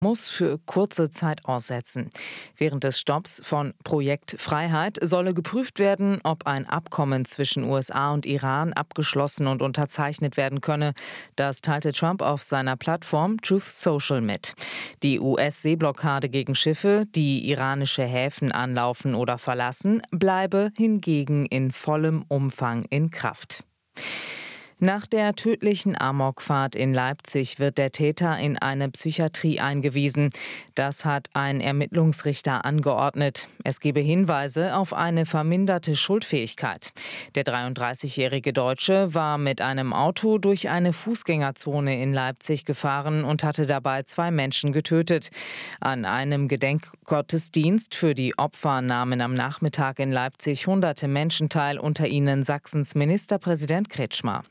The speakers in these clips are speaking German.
muss für kurze Zeit aussetzen. Während des Stopps von Projekt Freiheit solle geprüft werden, ob ein Abkommen zwischen USA und Iran abgeschlossen und unterzeichnet werden könne. Das teilte Trump auf seiner Plattform Truth Social mit. Die US-Seeblockade gegen Schiffe, die iranische Häfen anlaufen oder verlassen, bleibe hingegen in vollem Umfang in Kraft. Nach der tödlichen Amokfahrt in Leipzig wird der Täter in eine Psychiatrie eingewiesen. Das hat ein Ermittlungsrichter angeordnet. Es gebe Hinweise auf eine verminderte Schuldfähigkeit. Der 33-jährige Deutsche war mit einem Auto durch eine Fußgängerzone in Leipzig gefahren und hatte dabei 2 Menschen getötet. An einem Gedenkgottesdienst für die Opfer nahmen am Nachmittag in Leipzig hunderte Menschen teil, unter ihnen Sachsens Ministerpräsident Kretschmer.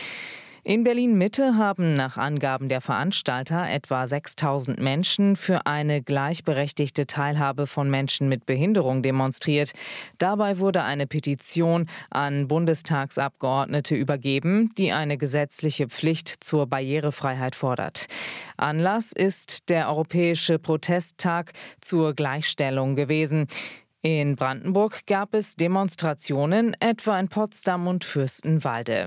In Berlin-Mitte haben nach Angaben der Veranstalter etwa 6.000 Menschen für eine gleichberechtigte Teilhabe von Menschen mit Behinderung demonstriert. Dabei wurde eine Petition an Bundestagsabgeordnete übergeben, die eine gesetzliche Pflicht zur Barrierefreiheit fordert. Anlass ist der Europäische Protesttag zur Gleichstellung gewesen. In Brandenburg gab es Demonstrationen, etwa in Potsdam und Fürstenwalde.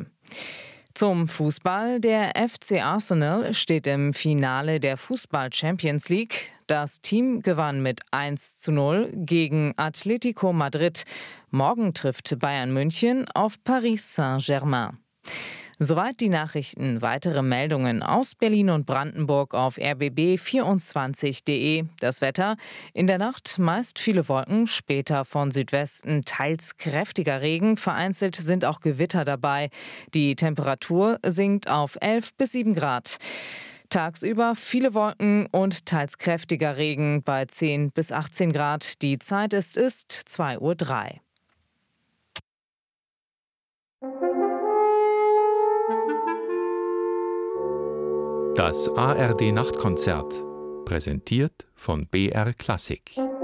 Zum Fußball. Der FC Arsenal steht im Finale der Fußball-Champions League. Das Team gewann mit 1:0 gegen Atletico Madrid. Morgen trifft Bayern München auf Paris Saint-Germain. Soweit die Nachrichten. Weitere Meldungen aus Berlin und Brandenburg auf rbb24.de. Das Wetter: in der Nacht meist viele Wolken, später von Südwesten teils kräftiger Regen. Vereinzelt sind auch Gewitter dabei. Die Temperatur sinkt auf 11 bis 7 Grad. Tagsüber viele Wolken und teils kräftiger Regen bei 10 bis 18 Grad. Die Zeit ist 2:03 Uhr. Das ARD-Nachtkonzert, präsentiert von BR Klassik.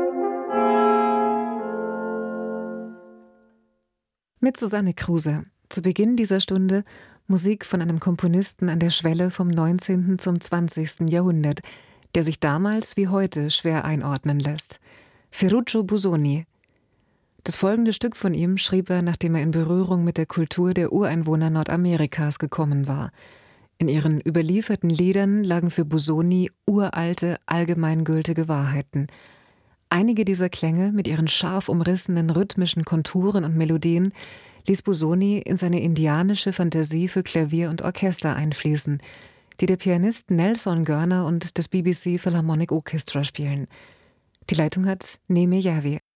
Mit Susanne Kruse. Zu Beginn dieser Stunde Musik von einem Komponisten an der Schwelle vom 19. zum 20. Jahrhundert, der sich damals wie heute schwer einordnen lässt. Ferruccio Busoni. Das folgende Stück von ihm schrieb er, nachdem er in Berührung mit der Kultur der Ureinwohner Nordamerikas gekommen war. In ihren überlieferten Liedern lagen für Busoni uralte, allgemeingültige Wahrheiten. Einige dieser Klänge mit ihren scharf umrissenen rhythmischen Konturen und Melodien ließ Busoni in seine indianische Fantasie für Klavier und Orchester einfließen, die der Pianist Nelson Görner und das BBC Philharmonic Orchestra spielen. Die Leitung hat Neme Yavi.